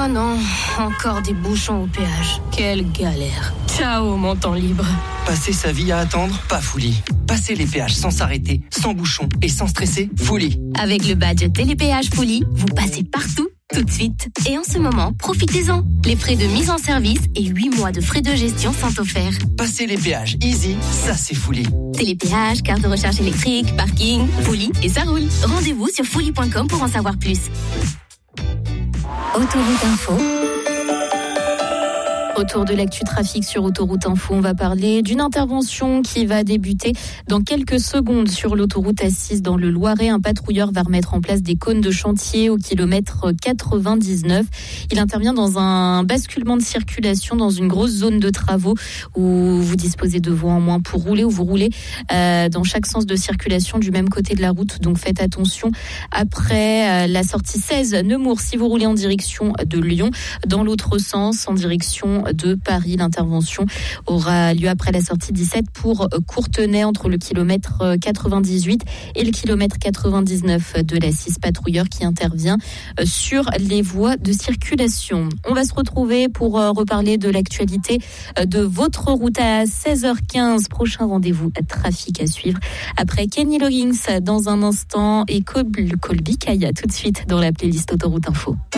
Oh non, encore des bouchons au péage. Quelle galère. Ciao, mon temps libre. Passer sa vie à attendre, pas Fouli. Passer les péages sans s'arrêter, sans bouchons et sans stresser, Fouli. Avec le badge Télépéage Fouli, vous passez partout, tout de suite. Et en ce moment, profitez-en. Les frais de mise en service et 8 mois de frais de gestion sont offerts. Passer les péages easy, ça c'est Fouli. Télépéage, carte de recharge électrique, parking, Fouli et ça roule. Rendez-vous sur fouli.com pour en savoir plus. Autoroute Info. Autour de l'actu trafic sur Autoroute Info, on va parler d'une intervention qui va débuter dans quelques secondes sur l'autoroute A6 dans le Loiret. Un patrouilleur va remettre en place des cônes de chantier au kilomètre 99. Il intervient dans un basculement de circulation dans une grosse zone de travaux où vous disposez de voies en moins pour rouler, où vous roulez dans chaque sens de circulation du même côté de la route. Donc faites attention. Après la sortie 16 Nemours, si vous roulez en direction de Lyon, dans l'autre sens en direction de Paris. L'intervention aura lieu après la sortie 17 pour Courtenay entre le kilomètre 98 et le kilomètre 99 de la 6 patrouilleur qui intervient sur les voies de circulation. On va se retrouver pour reparler de l'actualité de votre route à 16h15. Prochain rendez-vous à trafic à suivre après Kenny Loggins dans un instant et Colby Kaya tout de suite dans la playlist Autoroute Info.